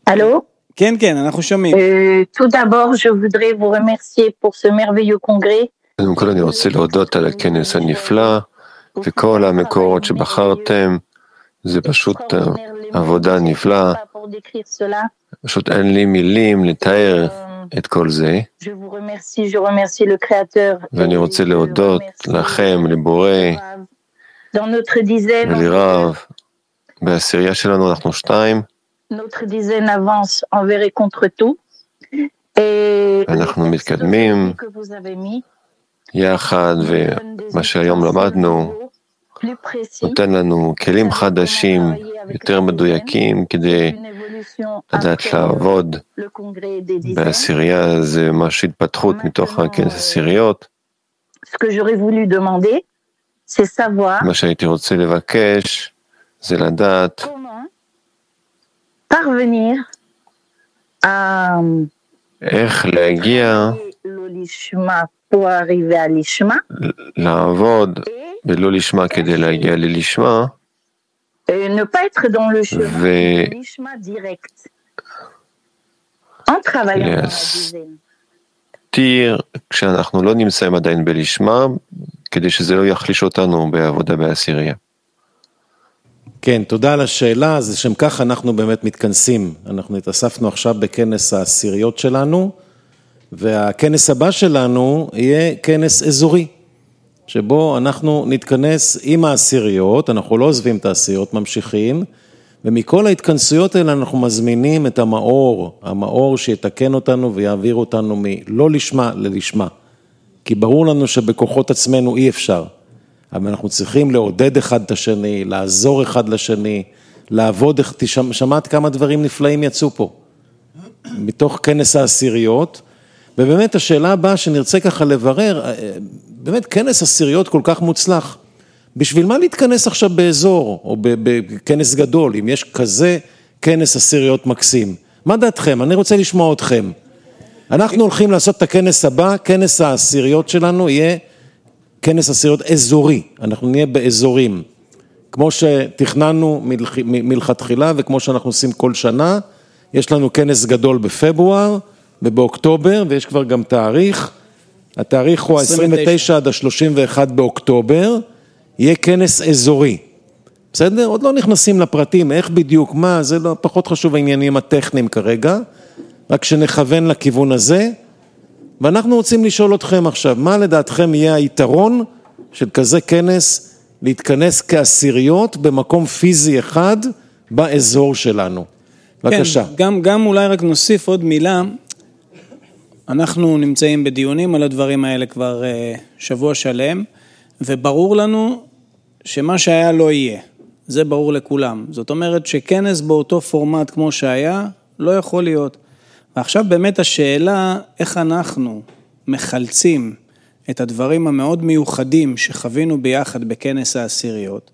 Allô? כן, כן, אנחנו שומעים. Tout d'abord, je voudrais vous remercier pour ce merveilleux congrès. קודם כל אני רוצה להודות על הכנס הנפלא, וכל המקורות שבחרתם, זה פשוט עבודה נפלאה, פשוט אין לי מילים לתאר את כל זה, ואני רוצה להודות לכם, לבורא ולרב. בעשירייה שלנו אנחנו 2, Notre dizaine avance envers et contre tout. אנחנו מתקדמים יחד, ומה שהיום למדנו נותן לנו כלים חדשים, יותר מדויקים, כדי לדעת לעבוד. בעשירייה זה ממש התפתחות מתוך הכנס עשיריות. מה שהייתי רוצה לבקש זה לדעת איך להגיע לעבוד ולא לשמה כדי להגיע ללשמה, ולהסתיר כשאנחנו לא נמצאים עדיין בלשמה, כדי שזה לא יחליש אותנו בעבודה בעשירייה. כן, תודה על השאלה. אז לשם כך אנחנו באמת מתכנסים. אנחנו התאספנו עכשיו בכנס העשיריות שלנו, והכנס הבא שלנו יהיה כנס אזורי, שבו אנחנו נתכנס עם העשיריות, אנחנו לא עוזבים את העשיריות, ממשיכים, ומכל ההתכנסויות האלה אנחנו מזמינים את המאור שיתקן אותנו ויעביר אותנו מלא לשמה ללשמה. כי ברור לנו שבכוחות עצמנו אי אפשר. אבל אנחנו צריכים לעודד אחד את השני, לעזור אחד לשני, לעבוד. שמעת כמה דברים נפלאים יצאו פה, מתוך כנס העשיריות. ובאמת השאלה הבאה שנרצה ככה לברר, באמת כנס עשיריות כל כך מוצלח, בשביל מה להתכנס עכשיו באזור, או בכנס גדול, אם יש כזה כנס עשיריות מקסים? מה דעתכם? אני רוצה לשמוע אתכם. אנחנו הולכים לעשות את הכנס הבא, כנס העשיריות שלנו יהיה כנס עשיריות אזורי, אנחנו נהיה באזורים, כמו שתכננו מלכתחילה, וכמו שאנחנו עושים כל שנה. יש לנו כנס גדול בפברואר, ובאוקטובר, ויש כבר גם תאריך, התאריך הוא 29 עד 31 באוקטובר, יהיה כנס אזורי, בסדר? עוד לא נכנסים לפרטים, איך בדיוק, מה, זה לא פחות חשוב העניינים הטכניים כרגע, רק שנכוון לכיוון הזה, ואנחנו רוצים לשאול אתכם עכשיו, מה לדעתכם יהיה היתרון של כזה כנס, להתכנס כעשיריות במקום פיזי אחד באזור שלנו? בבקשה. כן, גם אולי רק נוסיף עוד מילה, אנחנו נמצאים בדיונים על הדברים האלה כבר שבוע שלם, וברור לנו שמה שהיה לא יהיה, זה ברור לכולם. זאת אומרת שכנס באותו פורמט כמו שהיה, לא יכול להיות. ועכשיו באמת השאלה, איך אנחנו מחלצים את הדברים המאוד מיוחדים שחווינו ביחד בכנס העשיריות,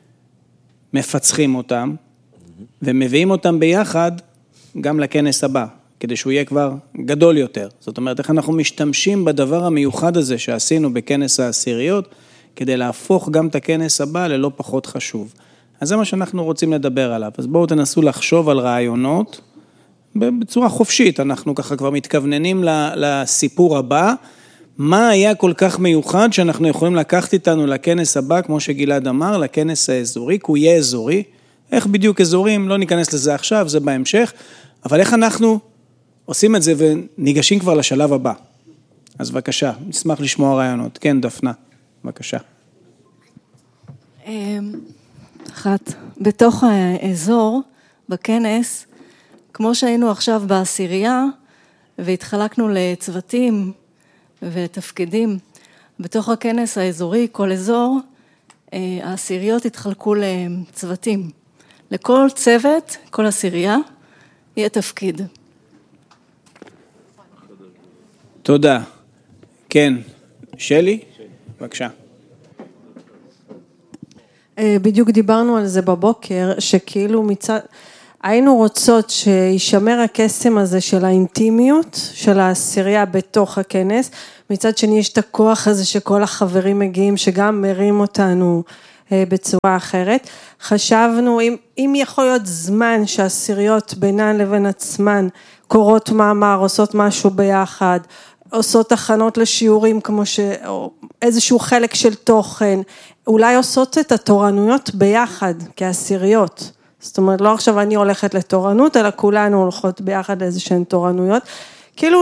מפצחים אותם, ומביאים אותם ביחד גם לכנס הבא, כדי שהוא יהיה כבר גדול יותר. זאת אומרת, איך אנחנו משתמשים בדבר המיוחד הזה שעשינו בכנס העשיריות, כדי להפוך גם את הכנס הבא ללא פחות חשוב. אז זה מה שאנחנו רוצים לדבר עליו. אז בואו תנסו לחשוב על רעיונות, בצורה חופשית, אנחנו ככה כבר מתכווננים לסיפור הבא, מה היה כל כך מיוחד שאנחנו יכולים לקחת איתנו לכנס הבא, כמו שגלעד אמר, לכנס האזורי, כי הוא יהיה אזורי, איך בדיוק אזורים, לא ניכנס לזה עכשיו, זה בהמשך, אבל איך אנחנו עושים את זה וניגשים כבר לשלב הבא. אז בבקשה, נשמח לשמוע רעיונות. כן, דפנה, בבקשה. בתוך האזור, בכנס, כמו שהיינו עכשיו בעשירייה, והתחלקנו לצוותים ותפקידים, בתוך הכנס האזורי, כל אזור, העשיריות התחלקו לצוותים. לכל צוות, כל עשירייה, יהיה תפקיד. תודה. כן, שלי? בבקשה. בדיוק דיברנו על זה בבוקר, שכאילו היינו רוצות שישמר הקסם הזה של האינטימיות, של העשירייה בתוך הכנס, מצד שני יש את הכוח הזה שכל החברים מגיעים, שגם מרים אותנו בצורה אחרת. חשבנו אם יכול להיות זמן שהעשיריות בינן לבין עצמן קוראות מאמר, עושות משהו ביחד, עושות הכנות לשיעורים כמו או איזשהו חלק של תוכן, אולי עושות את התורנויות ביחד כעשיריות. זאת אומרת, לא עכשיו אני הולכת לתורנות, אלא כולנו הולכות ביחד לאיזשהן תורנויות. כאילו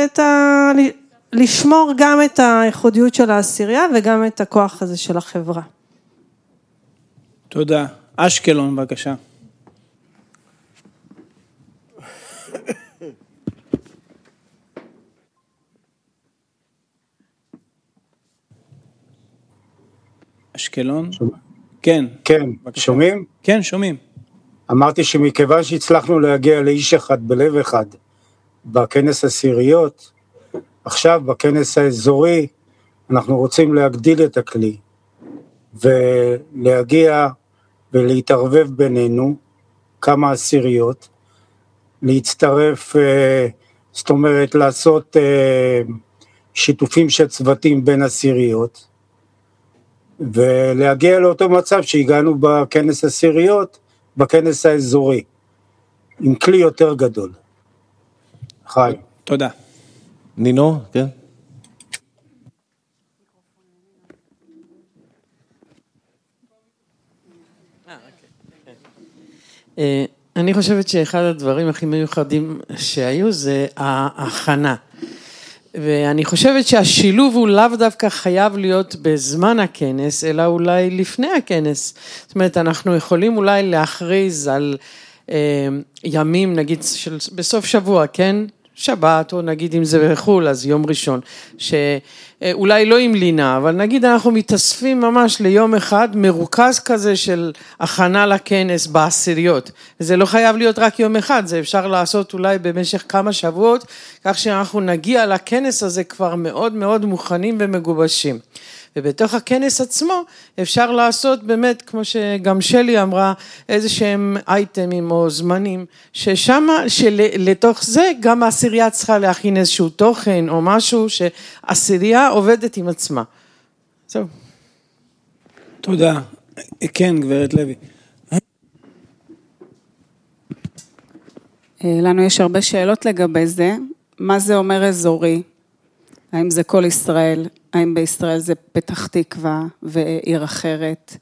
לשמור גם את הייחודיות של העשירייה וגם את הכוח הזה של החברה. תודה. אשקלון, בבקשה. אשקלון? כן. כן, שומעים? כן, שומעים. אמרתי שמכיוון שהצלחנו להגיע לאיש אחד בלב אחד בכנס עשיריות, עכשיו בכנס האזורי אנחנו רוצים להגדיל את הכלי ולהגיע ולהתערבב בינינו כמה עשיריות, להצטרף, זאת אומרת לעשות שיתופים של צוותים בין עשיריות ולהגיע לאותו מצב שהגענו בכנס עשיריות, בכנס האזורי, עם כלי יותר גדול. חי. תודה. נינו, כן? אני חושבת שאחד הדברים הכי מיוחדים שהיו זה ההכנה. ואני חושבת שהשילוב הוא לאו דווקא חייב להיות בזמן הכנס, אלא אולי לפני הכנס. זאת אומרת, אנחנו יכולים אולי להכריז על ימים, נגיד, בסוף שבוע, כן? שבת, או נגיד אם זה בחול, אז יום ראשון, שאולי לא עם לינה, אבל נגיד אנחנו מתאספים ממש ליום אחד, מרוכז כזה של הכנה לכנס בעשיריות. זה לא חייב להיות רק יום אחד, זה אפשר לעשות אולי במשך כמה שבועות, כך שאנחנו נגיע לכנס הזה כבר מאוד מאוד מוכנים ומגובשים. ובתוך הכנס עצמו אפשר לעשות באמת, כמו שגם שלי אמרה, איזה שהם אייטמים או זמנים, שלתוך זה גם העשירייה צריכה להכין איזשהו תוכן או משהו שהעשירייה עובדת עם עצמה. זהו. תודה. כן, גברת לוי. לנו יש הרבה שאלות לגבי זה. מה זה אומר אזורי? האם זה כל ישראל? האם בישראל זה פתח תקווה ועיר אחרת?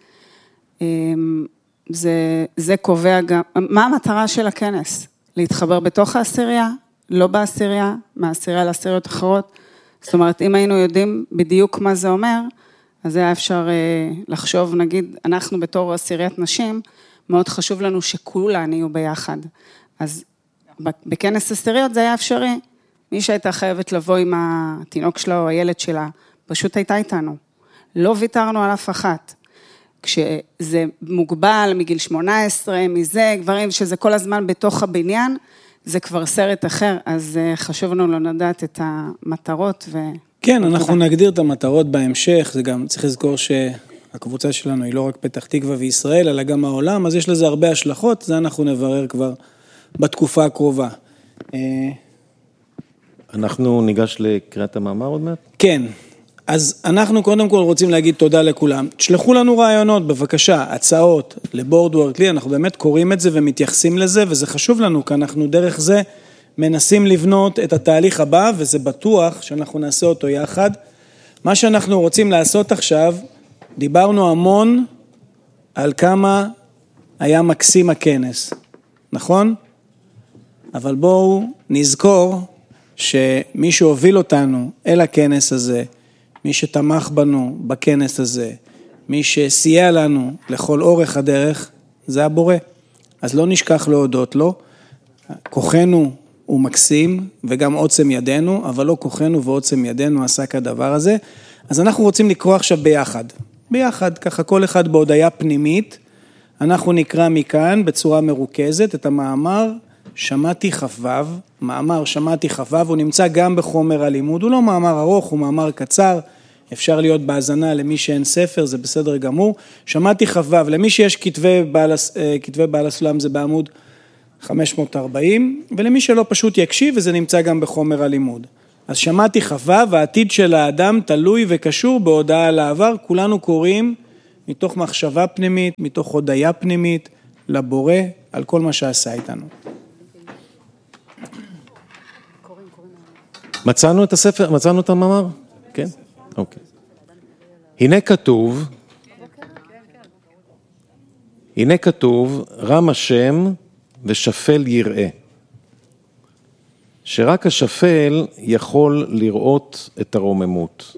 זה קובע גם, מה המטרה של הכנס? להתחבר בתוך העשירייה, לא בעשירייה, מהעשירייה לעשיריות אחרות? זאת אומרת, אם היינו יודעים בדיוק מה זה אומר, אז היה אפשר לחשוב, נגיד, אנחנו בתור עשיריית נשים, מאוד חשוב לנו שכולן יהיו ביחד. אז בכנס עשיריות זה היה אפשרי. מי שהייתה חייבת לבוא עם התינוק שלה או הילד שלה, פשוט הייתה איתנו. לא ויתרנו על אף אחת. כשזה מוגבל מגיל 18, מזה, גברים שזה כל הזמן בתוך הבניין, זה כבר סרט אחר, אז חשוב לנו לדעת את המטרות. כן, אנחנו נגדיר את המטרות בהמשך, זה גם צריך לזכור שהקבוצה שלנו היא לא רק פתח תקווה וישראל, אלא גם העולם, אז יש לזה הרבה השלכות, זה אנחנו נברר כבר בתקופה הקרובה. אנחנו ניגש לקריאת המאמר עוד מעט? כן, אז אנחנו קודם כל רוצים להגיד תודה לכולם. תשלחו לנו רעיונות, בבקשה, הצעות לבורדוורק לי, אנחנו באמת קוראים את זה ומתייחסים לזה, וזה חשוב לנו, כי אנחנו דרך זה מנסים לבנות את התהליך הבא, וזה בטוח שאנחנו נעשה אותו יחד. מה שאנחנו רוצים לעשות עכשיו, דיברנו המון על כמה היה מקסים הכנס, נכון? אבל בואו נזכור שמי שהוביל אותנו אל הכנס הזה, מי שתמך בנו בכנס הזה, מי שסייע לנו לכל אורך הדרך, זה הבורא. אז לא נשכח להודות לו, כוחנו הוא מקסים וגם עוצם ידינו, אבל לא כוחנו ועוצם ידינו עשה כדבר הזה. אז אנחנו רוצים לקרוא עכשיו ביחד, ככה כל אחד בהודעה פנימית, אנחנו נקרא מכאן בצורה מרוכזת את המאמר שמעתי חפב, מאמר שמעתי חפב, הוא נמצא גם בחומר הלימוד, הוא לא מאמר ארוך, הוא מאמר קצר, אפשר להיות בהאזנה למי שאין ספר, זה בסדר גמור. שמעתי חפב, למי שיש כתבי בעל הסולם זה בעמוד 540, ולמי שלא פשוט יקשיב, וזה נמצא גם בחומר הלימוד. אז שמעתי חפב, העתיד של האדם תלוי וקשור בהודעה על העבר, כולנו קוראים מתוך מחשבה פנימית, מתוך הודיה פנימית, לבורא על כל מה שעשה איתנו. מצאנו את הספר, מצאנו את המאמר? כן? אוקיי. הנה כתוב, רם השם ושפל יראה. שרק השפל יכול לראות את הרוממות.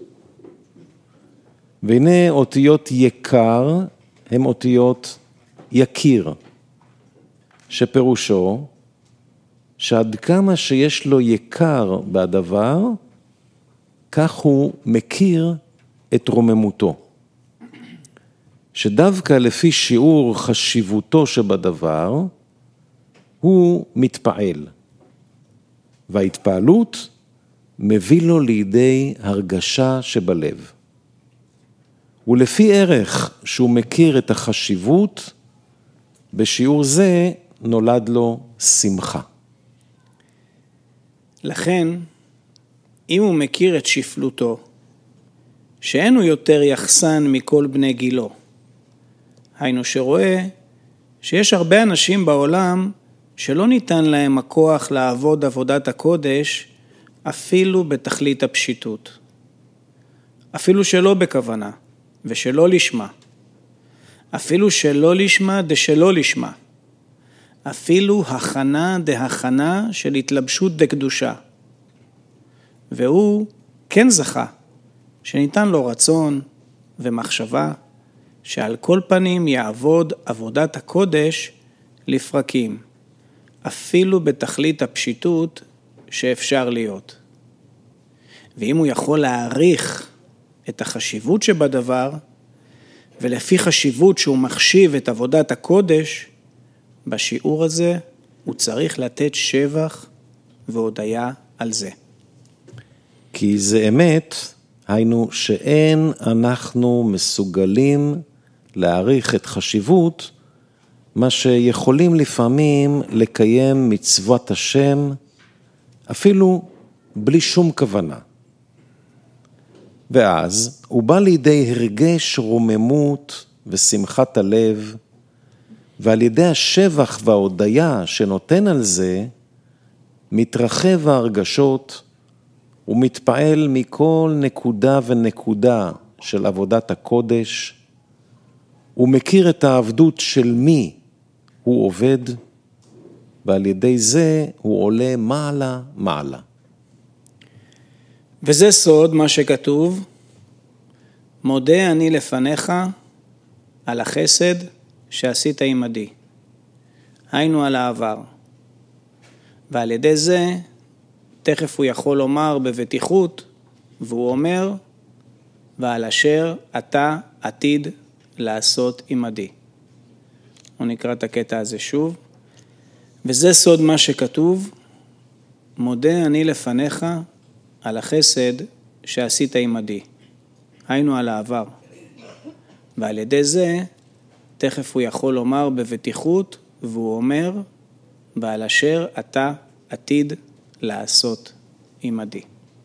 והנה אותיות יקר הם אותיות יקיר, שפירושו שעד כמה שיש לו יקר בדבר, כך הוא מכיר את רוממותו. שדווקא לפי שיעור חשיבותו שבדבר, הוא מתפעל. וההתפעלות מביא לו לידי הרגשה שבלב. ולפי ערך שהוא מכיר את החשיבות, בשיעור זה נולד לו שמחה. לכן, אם הוא מכיר את שפלותו, שאין הוא יותר יחסן מכל בני גילו, היינו שרואה שיש הרבה אנשים בעולם שלא ניתן להם הכוח לעבוד עבודת הקודש אפילו בתכלית הפשיטות. אפילו שלא בכוונה ושלא לשמה. אפילו שלא לשמה דשלא לשמה. אפילו הכנה דהכנה של התלבשות דקדושה. והוא כן זכה שניתן לו רצון ומחשבה שעל כל פנים יעבוד עבודת הקודש לפרקים. אפילו בתכלית הפשיטות שאפשר להיות. ואם הוא יכול להעריך את החשיבות שבדבר, ולפי חשיבות שהוא מחשיב את עבודת הקודש, בשיעור הזה הוא צריך לתת שבח והודיה על זה. כי זה אמת, היינו שאין אנחנו מסוגלים להעריך את חשיבות, מה שיכולים לפעמים לקיים מצוות השם, אפילו בלי שום כוונה. ואז הוא בא לידי הרגש רוממות ושמחת הלב, ועל ידי השבח וההודיה שנותן על זה, מתרחב ההרגשות ומתפעל מכל נקודה ונקודה של עבודת הקודש, הוא מכיר את העבדות של מי הוא עובד, ועל ידי זה הוא עולה מעלה מעלה. וזה סוד מה שכתוב, מודה אני לפניך על החסד שעשית עמדי, היינו על העבר. ועל ידי זה, תכף הוא יכול לומר בבטיחות, והוא אומר, ועל אשר אתה עתיד לעשות עמדי. הוא נקרא את הקטע הזה שוב. וזה סוד מה שכתוב, מודה אני לפניך על החסד שעשית עמדי, היינו על העבר. ועל ידי זה, תכף הוא יכול לומר בבטיחות, והוא אומר, ועל אשר אתה עתיד לעשות עמדי.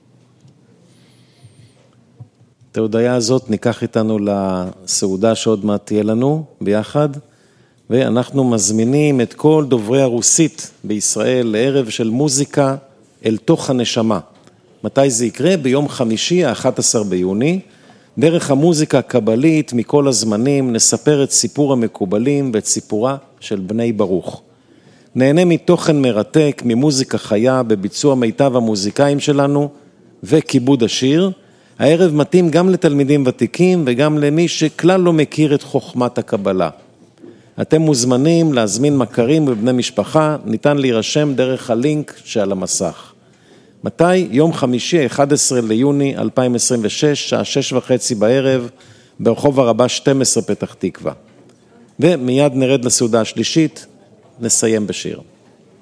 את ההודיה הזאת ניקח איתנו לסעודה שעוד מעט תהיה לנו ביחד, ואנחנו מזמינים את כל דוברי הרוסית בישראל לערב של מוזיקה אל תוך הנשמה. מתי זה יקרה? ביום חמישי, 11 ביוני, דרך המוזיקה הקבלית מכל הזמנים נספר את סיפור המקובלים ואת סיפורה של בני ברוך. נהנה מתוכן מרתק, ממוזיקה חיה, בביצוע מיטב המוזיקאים שלנו וכיבוד השיר. הערב מתאים גם לתלמידים ותיקים וגם למי שכלל לא מכיר את חוכמת הקבלה. אתם מוזמנים להזמין מכרים ובני משפחה, ניתן להירשם דרך הלינק שעל המסך. מתי? יום חמישי, 11 ליוני 2026, שעה 6:30 בערב, ברחוב הרבה 12 פתח תקווה. ומיד נרד לסעודה השלישית, נסיים בשיר.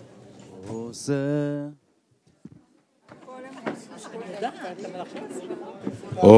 זה